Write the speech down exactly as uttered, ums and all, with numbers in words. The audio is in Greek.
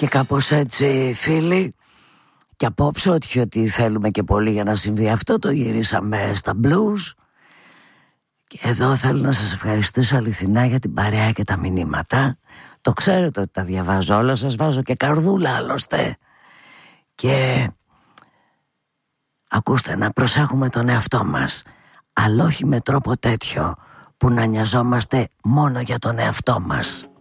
Και κάπως έτσι, φίλοι, και απόψε ότι, ότι θέλουμε και πολύ για να συμβεί αυτό, το γυρίσαμε στα blues. Και εδώ θέλω να σας ευχαριστήσω αληθινά για την παρέα και τα μηνύματα. Το ξέρετε ότι τα διαβάζω όλα, σας βάζω και καρδούλα άλλωστε. Και ακούστε, να προσέχουμε τον εαυτό μας, αλλά όχι με τρόπο τέτοιο που να νοιαζόμαστε μόνο για τον εαυτό μας.